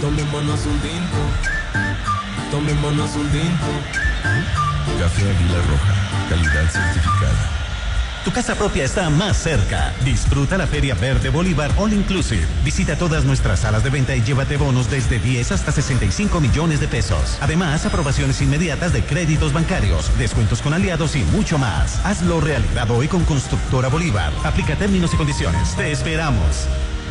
Tomémonos un tinto. Tomémonos un tinto. Café Águila Roja, calidad certificada. Tu casa propia está más cerca. Disfruta la Feria Verde Bolívar All Inclusive. Visita todas nuestras salas de venta y llévate bonos desde 10 hasta 65 millones de pesos. Además, aprobaciones inmediatas de créditos bancarios, descuentos con aliados y mucho más. Hazlo realidad hoy con Constructora Bolívar. Aplica términos y condiciones. Te esperamos.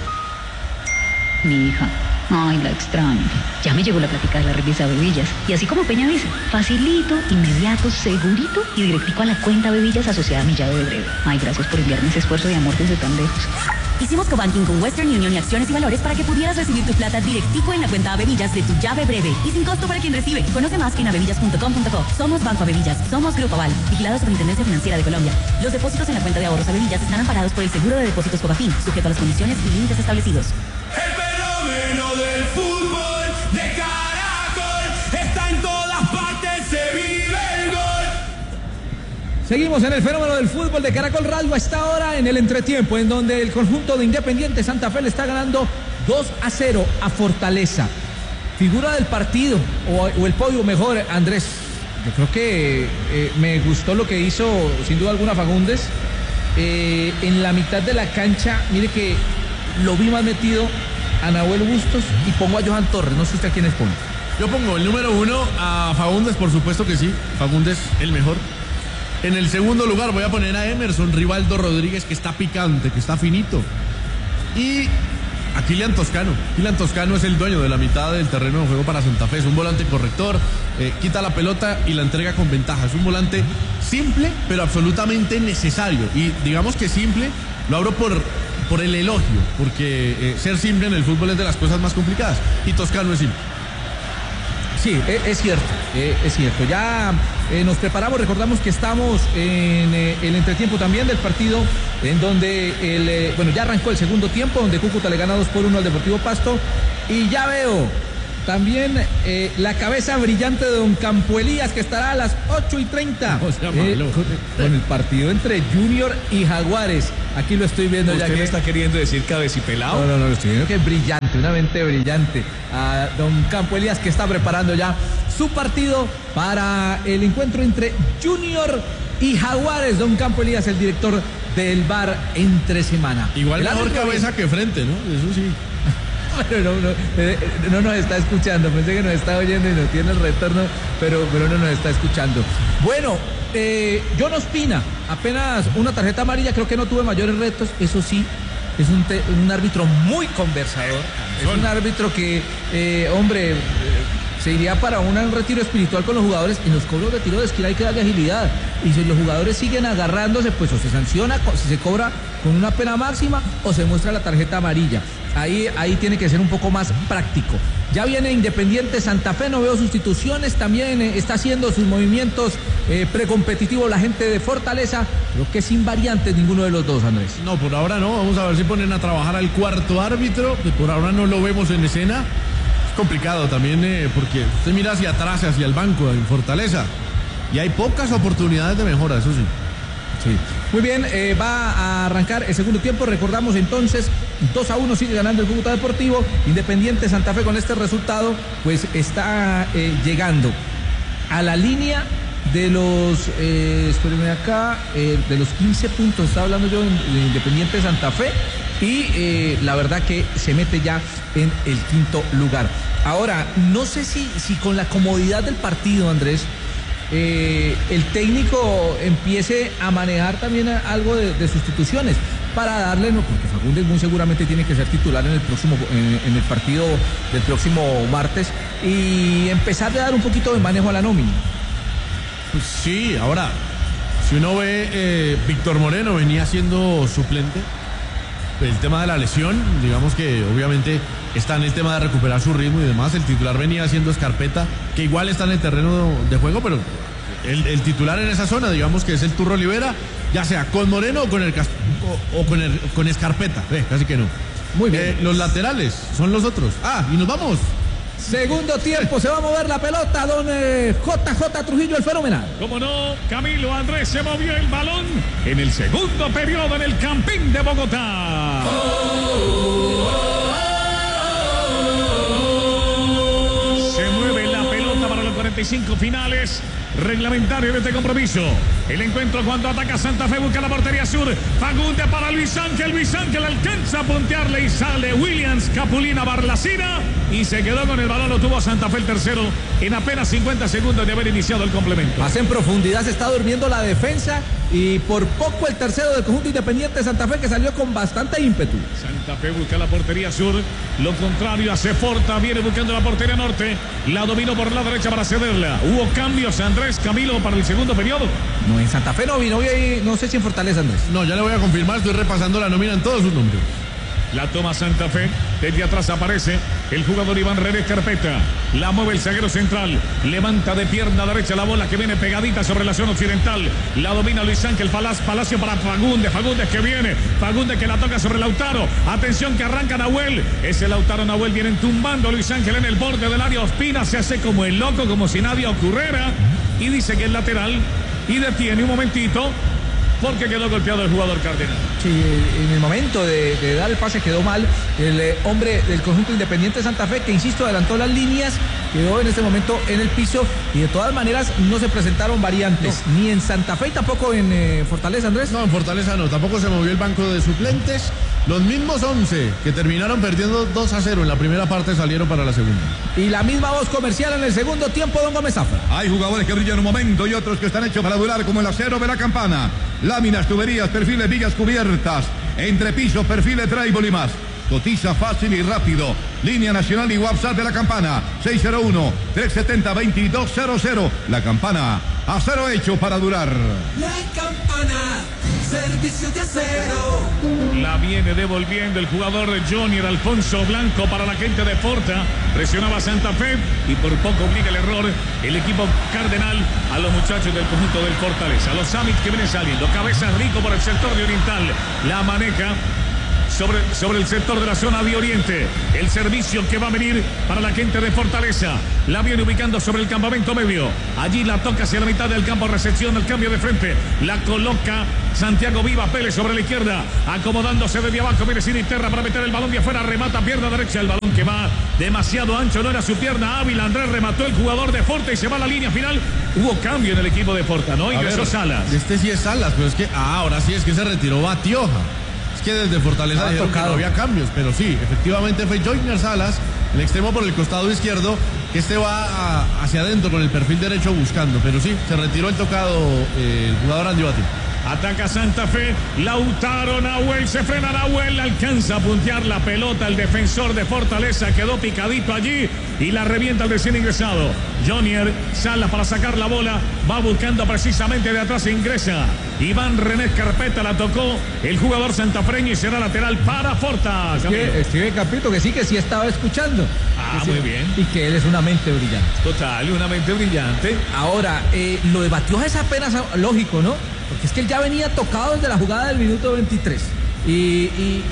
Mi hija, ay, la extraño. Ya me llegó la plática de la revista Bebillas. Y así como Peña dice, facilito, inmediato, segurito y directico a la cuenta Bebillas asociada a mi llave de breve. Ay, gracias por enviarme ese esfuerzo de amor desde tan lejos. Hicimos cobanking con Western Union y Acciones y Valores para que pudieras recibir tu plata directico en la cuenta Bebillas de tu llave breve y sin costo para quien recibe. Conoce más en abebillas.com.co. Somos Banco Abebillas, somos Grupo Aval, vigilado Superintendencia Financiera de Colombia. Los depósitos en la cuenta de ahorros Abebillas están amparados por el Seguro de Depósitos Fogafín, sujeto a las condiciones y límites establecidos. Del fútbol de Caracol está en todas partes, se vive el gol. Seguimos en el fenómeno del fútbol de Caracol Radio hasta ahora en el entretiempo, en donde el conjunto de Independiente Santa Fe le está ganando 2-0 a Fortaleza. Figura del partido o el podio mejor, Andrés. Yo creo que me gustó lo que hizo sin duda alguna Fagundes en la mitad de la cancha. Mire que lo vi más metido a Nahuel Bustos y pongo a Johan Torres. No sé usted a quiénes pone. Yo pongo el número 1 a Fagundes, por supuesto que sí. Fagundes, el mejor. En el segundo lugar voy a poner a Emerson Rivaldo Rodríguez, que está picante, que está finito. Y a Kylian Toscano. Kylian Toscano es el dueño de la mitad del terreno de juego para Santa Fe. Es un volante corrector, quita la pelota y la entrega con ventaja. Es un volante simple, pero absolutamente necesario. Y digamos que simple, lo abro por el elogio, porque ser simple en el fútbol es de las cosas más complicadas, y Toscano es simple. Sí, es cierto, es cierto. Ya nos preparamos, recordamos que estamos en el entretiempo también del partido, en donde ya arrancó el segundo tiempo, donde Cúcuta le gana 2-1 al Deportivo Pasto, y ya veo también la cabeza brillante de don Campo Elías, que estará a las 8:30 con el partido entre Junior y Jaguares. Aquí lo estoy viendo. ¿Usted ya le está queriendo decir cabecipelado? No, estoy viendo que es brillante, una mente brillante. A don Campo Elías, que está preparando ya su partido para el encuentro entre Junior y Jaguares. Don Campo Elías, el director del VAR entre semana. Igual mejor cabeza que frente, ¿no? Eso sí. Pero no nos está escuchando, pensé que nos está oyendo y no tiene el retorno, pero no nos está escuchando. Bueno, John Ospina, apenas una tarjeta amarilla, creo que no tuve mayores retos, eso sí, es un árbitro muy conversador, es un árbitro que, se iría para un retiro espiritual con los jugadores. En los cobros de tiro de esquina hay que darle agilidad, y si los jugadores siguen agarrándose, pues o se sanciona, si se cobra con una pena máxima o se muestra la tarjeta amarilla. Ahí tiene que ser un poco más práctico. Ya viene Independiente Santa Fe, no veo sustituciones, también está haciendo sus movimientos precompetitivos la gente de Fortaleza. Creo que sin variantes ninguno de los dos, Andrés. No, por ahora no, vamos a ver si ponen a trabajar al cuarto árbitro, que por ahora no lo vemos en escena. Es complicado también porque usted mira hacia atrás, hacia el banco en Fortaleza, y hay pocas oportunidades de mejora, eso sí. Sí. Muy bien, va a arrancar el segundo tiempo. Recordamos entonces, 2-1 sigue ganando el Cúcuta Deportivo. Independiente Santa Fe con este resultado pues está llegando a la línea de los espérenme acá, de los 15 puntos, estaba hablando yo de Independiente Santa Fe, y la verdad que se mete ya en el quinto lugar. Ahora, no sé si con la comodidad del partido, Andrés, el técnico empiece a manejar también algo de sustituciones para darle, no, porque Fagundes muy seguramente tiene que ser titular en el partido del próximo martes, y empezar a dar un poquito de manejo a la nómina. Sí, ahora, si uno ve, Víctor Moreno venía siendo suplente. El tema de la lesión, digamos que obviamente está en el tema de recuperar su ritmo y demás. El titular venía siendo Escarpeta, que igual está en el terreno de juego, pero el titular en esa zona, digamos que es el Turro Olivera, ya sea con Moreno o con Escarpeta. Casi que no. Muy bien. Los laterales son los otros. Y nos vamos. Segundo tiempo, se va a mover la pelota, don JJ Trujillo, el fenomenal. Como no, Camilo Andrés se movió el balón en el segundo periodo en el Campín de Bogotá. 45 finales reglamentarios de este compromiso. El encuentro cuando ataca Santa Fe, busca la portería sur. Fagundes para Luis Ángel alcanza a puntearle y sale Williams, Capulina, Barlacina y se quedó con el balón. Lo tuvo Santa Fe el tercero en apenas 50 segundos de haber iniciado el complemento. Más en profundidad se está durmiendo la defensa y por poco el tercero del conjunto Independiente de Santa Fe, que salió con bastante ímpetu. Santa Fe busca la portería sur, lo contrario hace Forta, viene buscando la portería norte, la dominó por la derecha para cederla. Hubo cambios, Andrés Camilo, para el segundo periodo. No, en Santa Fe no vino, no sé si en Fortaleza, Andrés. No, ya le voy a confirmar, estoy repasando la nómina en todos sus nombres. La toma Santa Fe, desde atrás aparece el jugador Iván René Carpeta, la mueve el zaguero central, levanta de pierna derecha la bola que viene pegadita sobre la zona occidental, la domina Luis Ángel Palacio para Fagundes que viene, Fagundes que la toca sobre Lautaro, atención que arranca Nahuel, ese Lautaro Nahuel vienen tumbando a Luis Ángel en el borde del área, Ospina se hace como el loco, como si nadie ocurriera y dice que es lateral y detiene un momentito porque quedó golpeado el jugador Cardenal. Sí, en el momento de dar el pase quedó mal el hombre del conjunto Independiente de Santa Fe, que insisto, adelantó las líneas, quedó en este momento en el piso y de todas maneras no se presentaron variantes, ni en Santa Fe y tampoco en Fortaleza, Andrés. No, en Fortaleza no, tampoco se movió el banco de suplentes. Los mismos 11 que terminaron perdiendo 2-0 en la primera parte salieron para la segunda. Y la misma voz comercial en el segundo tiempo, don Gómez Zafra. Hay jugadores que brillan un momento y otros que están hechos para durar, como el acero de la Campana. Láminas, tuberías, perfiles, vigas cubiertas, entrepisos, perfiles, drywall y más. Cotiza fácil y rápido. Línea nacional y WhatsApp de la Campana. 601-370-2200. La Campana. Acero hecho para durar. La Campana. Servicio de acero. La viene devolviendo el jugador Jonier Alfonso Blanco para la gente de Forta. Presionaba Santa Fe y por poco obliga el error el equipo Cardenal a los muchachos del conjunto del Fortaleza. Los Summits que vienen saliendo. Cabeza Rico por el sector de Oriental. La maneja sobre el sector de la zona de Oriente. El servicio que va a venir para la gente de Fortaleza. La viene ubicando sobre el campamento medio. Allí la toca hacia la mitad del campo. Recepción del cambio de frente. La coloca Santiago Vivas Pérez sobre la izquierda. Acomodándose desde abajo. Viene Sinisterra para meter el balón de afuera. Remata pierna derecha. El balón que va demasiado ancho. No era su pierna hábil. Andrés remató el jugador de Forta y se va a la línea final. Hubo cambio en el equipo de Forta, ¿no? Ingresó Salas. Este sí es Salas, pero es que ahora sí es que se retiró Batioja. Que desde Fortaleza dijeron que no había cambios, pero sí, efectivamente fue Joyner Salas, el extremo por el costado izquierdo, que va hacia adentro con el perfil derecho buscando, pero sí, se retiró el tocado el jugador Andy Batio. Ataca Santa Fe, Lautaro Nahuel, se frena Nahuel, alcanza a puntear la pelota, el defensor de Fortaleza quedó picadito allí y la revienta el recién ingresado. Jonier Salas para sacar la bola, va buscando precisamente de atrás, ingresa Iván René Carpeta, la tocó el jugador santafreño y será lateral para Forta. Escribe Capito que sí estaba escuchando. Muy bien. Y que él es una mente brillante. Total, una mente brillante. Ahora, lo de Batioja es apenas lógico, ¿no? Porque es que él ya venía tocado desde la jugada del minuto 23. Y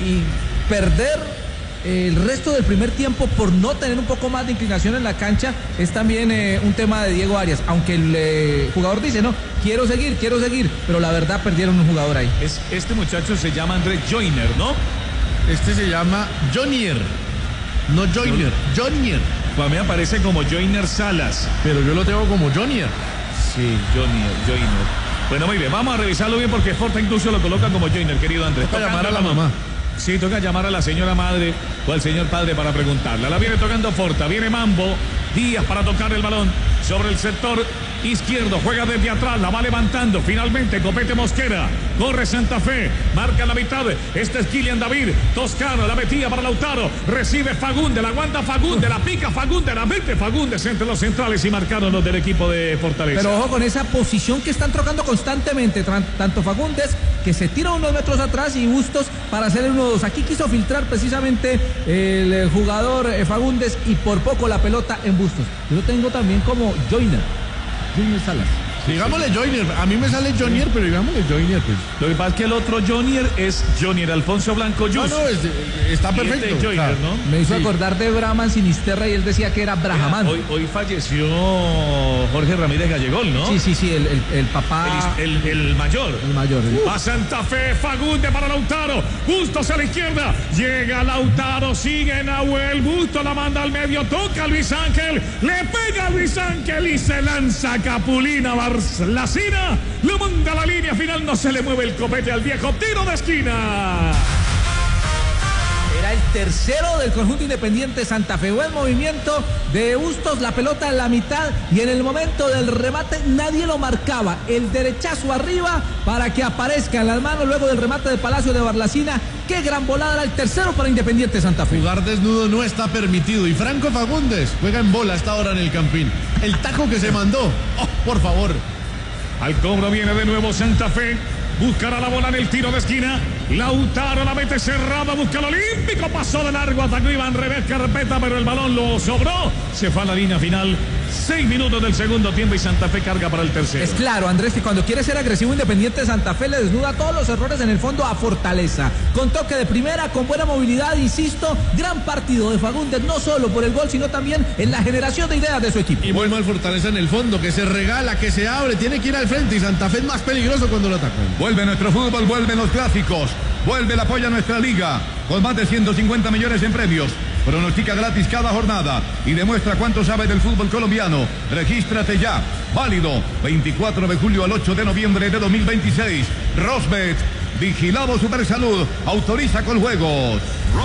perder el resto del primer tiempo por no tener un poco más de inclinación en la cancha es también un tema de Diego Arias. Aunque el jugador dice, no, quiero seguir, pero la verdad perdieron un jugador ahí. Este muchacho se llama Andrés Joyner, ¿no? Este se llama Jonier. No Joyner, Jonier. Pues a mí me aparece como Joyner Salas. Pero yo lo tengo como Jonier. Sí, Joyner. Bueno, muy bien, vamos a revisarlo bien porque Forta incluso lo coloca como Joyner, querido Andrés. Toca llamar a la mamá. Sí, toca llamar a la señora madre o al señor padre para preguntarla. La viene tocando Forta, viene Mambo Díaz para tocar el balón sobre el sector izquierdo, juega desde atrás, la va levantando, finalmente Copete Mosquera, corre Santa Fe, marca la mitad, este es Kylian David, Toscano, la metía para Lautaro, recibe Fagundes, la aguanta Fagundes, la pica Fagundes, la mete Fagundes entre los centrales y marcaron los del equipo de Fortaleza. Pero ojo con esa posición que están trocando constantemente, tanto Fagundes, que se tira unos metros atrás, y Bustos para hacer el 1-2. Aquí quiso filtrar precisamente el jugador Fagundes y por poco la pelota en Bustos. Yo lo tengo también como Joyner Salas. Digámosle Joyner, a mí me sale Jonier, pero digámosle Joyner, pues. Lo que pasa es que el otro Jonier es Jonier Alfonso Blanco Yus. No, está perfecto. Joyner, ¿no? Me hizo acordar de Brahman Sinisterra y él decía que era Brahamán. Hoy falleció Jorge Ramírez Gallegol, ¿no? Sí, el papá. El mayor. El mayor. A Santa Fe, Fagundes para Lautaro. Bustos a la izquierda. Llega Lautaro, sigue Nahuel. Bustos la manda al medio. Toca a Luis Ángel. Le pega a Luis Ángel y se lanza Capulina Barlacina. Lo manda a la línea final. No se le mueve el copete al viejo. Tiro de esquina. Era el tercero del conjunto Independiente Santa Fe. Buen movimiento de Bustos, la pelota en la mitad y en el momento del remate nadie lo marcaba. El derechazo arriba para que aparezca en las manos luego del remate de Palacio de Barlacina. Qué gran volada, era el tercero para Independiente Santa Fe. Jugar desnudo no está permitido y Franco Fagundes juega en bola hasta ahora en el Campín. El taco que se mandó, por favor. Al cobro viene de nuevo Santa Fe. Buscará la bola en el tiro de esquina. Lautaro la mete cerrada, busca el olímpico. Pasó de largo, atacó Iván Revés Carpeta, pero el balón lo sobró. Se fue a la línea final. 6 minutos del segundo tiempo y Santa Fe carga para el tercero. Es claro, Andrés, que cuando quiere ser agresivo Independiente Santa Fe le desnuda todos los errores en el fondo a Fortaleza. Con toque de primera, con buena movilidad, insisto, gran partido de Fagundes, no solo por el gol, sino también en la generación de ideas de su equipo. Y muy mal Fortaleza en el fondo, que se regala, que se abre, tiene que ir al frente y Santa Fe es más peligroso cuando lo atacan. Vuelve nuestro fútbol, vuelven los clásicos, vuelve el apoyo a nuestra liga, con más de 150 millones en premios. Pronostica gratis cada jornada y demuestra cuánto sabe del fútbol colombiano. Regístrate ya. Válido 24 de julio al 8 de noviembre de 2026. Rosbet, vigilado Supersalud, autoriza con juegos.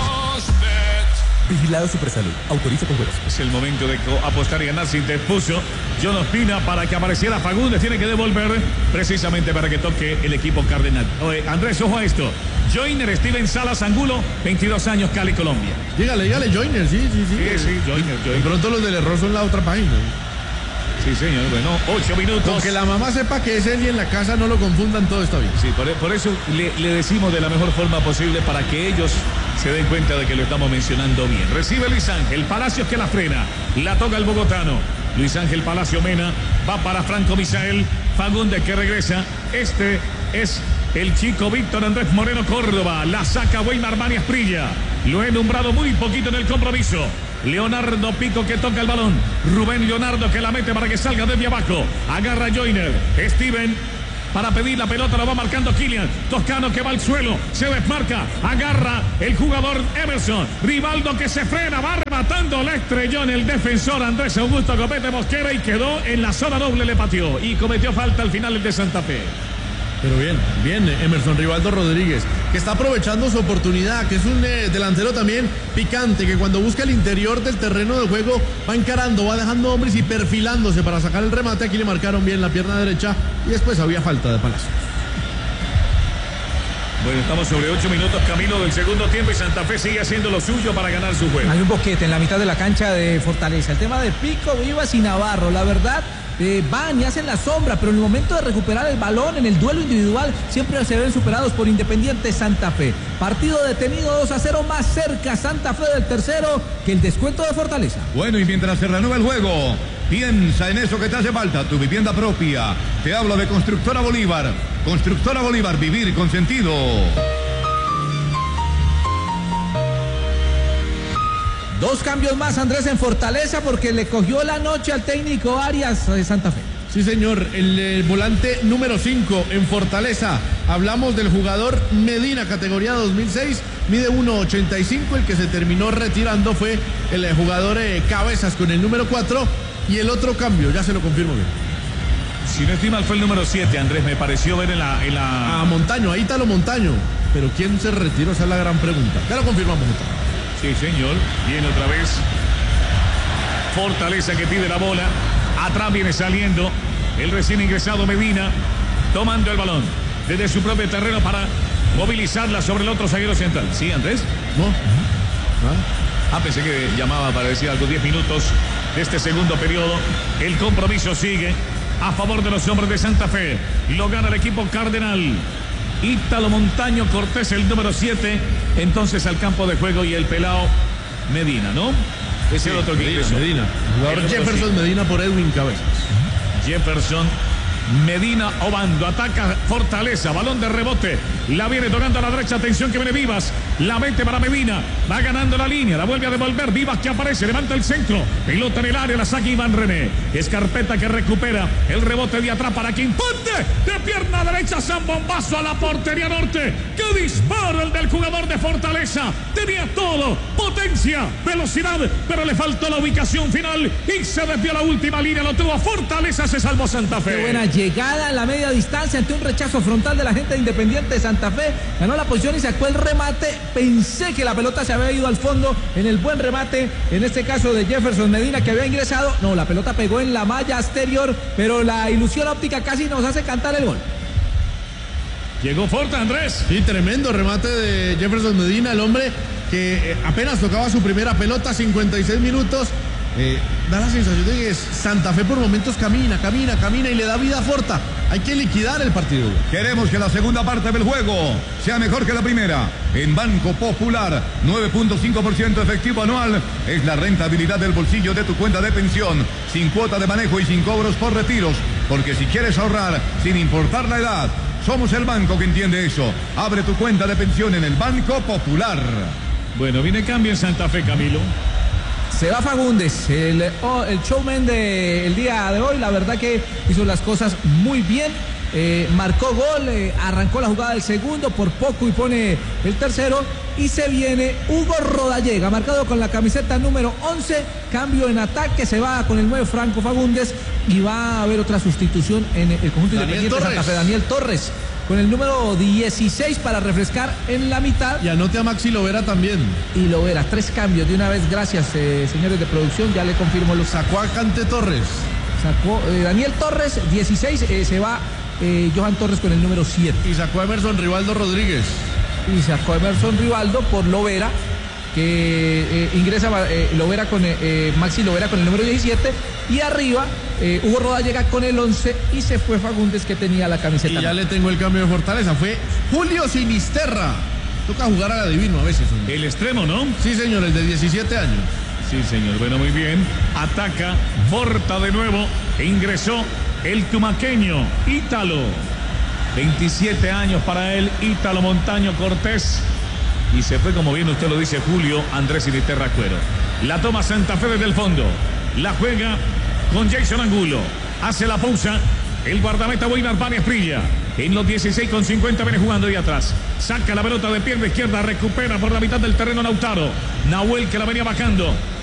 Vigilado Supersalud. Autoriza con juegos. Es el momento de apostar y ganar. Se interpuso John Ospina para que apareciera Fagundes. Tiene que devolver precisamente para que toque el equipo cardenal. Andrés, ojo a esto. Joyner Steven Salas Angulo, 22 años, Cali, Colombia. Dígale, Joyner, sí. Sí, Joyner. De pronto los del error son la otra página. Sí, señor. Bueno, 8 minutos. Con que la mamá sepa que es él y en la casa no lo confundan, todo está bien. Sí, por eso le decimos de la mejor forma posible para que ellos se den cuenta de que lo estamos mencionando bien. Recibe Luis Ángel, Palacios que la frena, la toca el bogotano. Luis Ángel Palacio Mena, va para Franco Misael, Fagundes que regresa. Este es el chico Víctor Andrés Moreno Córdoba, la saca Weimar Armani Asprilla. Lo he nombrado muy poquito en el compromiso. Leonardo Pico que toca el balón. Rubén Leonardo que la mete para que salga desde abajo. Agarra Joyner. Steven para pedir la pelota, lo va marcando Kylian. Toscano que va al suelo, se desmarca. Agarra el jugador Emerson. Rivaldo que se frena, va rematando la estrellón el defensor Andrés Augusto Copete Mosquera y quedó en la zona doble, le pateó y cometió falta al final el de Santa Fe. Pero bien, Emerson Rivaldo Rodríguez, que está aprovechando su oportunidad, que es un delantero también picante, que cuando busca el interior del terreno de juego va encarando, va dejando hombres y perfilándose para sacar el remate. Aquí le marcaron bien la pierna derecha y después había falta de Palacios. Bueno, estamos sobre 8 minutos, Camilo, del segundo tiempo y Santa Fe sigue haciendo lo suyo para ganar su juego. Hay un boquete en la mitad de la cancha de Fortaleza. El tema de Pico, Vivas y Navarro, la verdad, van y hacen la sombra, pero en el momento de recuperar el balón, en el duelo individual, siempre se ven superados por Independiente Santa Fe. Partido detenido 2-0, más cerca Santa Fe del tercero que el descuento de Fortaleza. Bueno, y mientras se reanuda el juego, piensa en eso que te hace falta, tu vivienda propia. Te hablo de Constructora Bolívar. Constructora Bolívar, vivir con sentido. Dos cambios más, Andrés, en Fortaleza porque le cogió la noche al técnico Arias de Santa Fe. Sí, señor, el volante número 5 en Fortaleza. Hablamos del jugador Medina, categoría 2006, mide 1.85. El que se terminó retirando fue el jugador Cabezas con el número 4. Y el otro cambio, ya se lo confirmo bien. Si no estoy mal, fue el número 7, Andrés, me pareció ver en la... A Montaño, ahí está lo Montaño. Pero ¿quién se retiró? Esa es la gran pregunta. Ya lo confirmamos, Montaño. Sí, señor. Viene otra vez Fortaleza que pide la bola. Atrás viene saliendo el recién ingresado Medina, tomando el balón desde su propio terreno para movilizarla sobre el otro zaguero central. ¿Sí, Andrés? No. Pensé que llamaba para decir algo. 10 minutos de este segundo periodo. El compromiso sigue a favor de los hombres de Santa Fe. Lo gana el equipo cardenal. Ítalo Montaño Cortés, el número 7, entonces al campo de juego, y el pelao Medina, ¿no? Ese otro que ingresó. Medina. Jugador Jefferson Medina por Edwin Cabezas. Jefferson Medina Obando, ataca Fortaleza, balón de rebote, la viene tocando a la derecha, atención que viene Vivas, la mete para Medina, va ganando la línea, la vuelve a devolver, Vivas que aparece, levanta el centro, pelota en el área, la saca Iván René, Escarpeta que recupera el rebote de atrás para Quimponte, de pierna derecha, San Bombazo a la portería norte, que dispara el del jugador de Fortaleza, tenía todo, potencia, velocidad, pero le faltó la ubicación final y se desvió la última línea, lo tuvo Fortaleza, se salvó Santa Fe. Qué buena llegada en la media distancia ante un rechazo frontal de la gente de Independiente de Santa Fe. Ganó la posición y sacó el remate. Pensé que la pelota se había ido al fondo en el buen remate, en este caso de Jefferson Medina, que había ingresado. No, la pelota pegó en la malla exterior, pero la ilusión óptica casi nos hace cantar el gol. Llegó Forta, Andrés. Sí, tremendo remate de Jefferson Medina, el hombre que apenas tocaba su primera pelota, 56 minutos. Da la sensación de que Santa Fe por momentos camina y le da vida a Forta. Hay que liquidar el partido. Queremos que la segunda parte del juego sea mejor que la primera. En Banco Popular, 9.5% efectivo anual es la rentabilidad del bolsillo de tu cuenta de pensión, sin cuota de manejo y sin cobros por retiros. Porque si quieres ahorrar, sin importar la edad, somos el banco que entiende eso. Abre tu cuenta de pensión en el Banco Popular. Bueno, viene cambio en Santa Fe, Camilo. Se va Fagundes, el showman del día de hoy, la verdad que hizo las cosas muy bien, marcó gol, arrancó la jugada del segundo, por poco y pone el tercero, y se viene Hugo Rodallega, marcado con la camiseta número 11, cambio en ataque, se va con el 9 Franco Fagundes, y va a haber otra sustitución en el conjunto independiente de Santa Fe, Daniel Torres, con el número 16 para refrescar en la mitad. Y anote a Maxi Lovera también. Y Lovera, 3 cambios de una vez, gracias señores de producción, ya le confirmo los. Sacó a Cante Torres. Sacó Daniel Torres, 16, se va Johan Torres con el número 7. Y sacó a Emerson Rivaldo Rodríguez. Y sacó a Emerson Rivaldo por Lovera, que ingresa Lovera con Maxi Lovera con el número 17. Y arriba Hugo Rodallega con el 11 y se fue Fagundes, que tenía la camiseta. Y ya le tengo el cambio de Fortaleza, fue Julio Sinisterra. Toca jugar al adivino a veces. Hombre. El extremo, ¿no? Sí, señor, el de 17 años. Sí, señor, bueno, muy bien. Ataca Forta de nuevo e ingresó el tumaqueño Ítalo. 27 años para él, Ítalo Montaño Cortés. Y se fue, como bien usted lo dice, Julio Andrés Sinisterra Cuero. La toma Santa Fe desde el fondo. La juega con Jason Angulo. Hace la pausa. El guardameta Boinar Pani Esprilla. En los 16,50 viene jugando de atrás. Saca la pelota de pierna izquierda. Recupera por la mitad del terreno Lautaro. Nahuel que la venía bajando.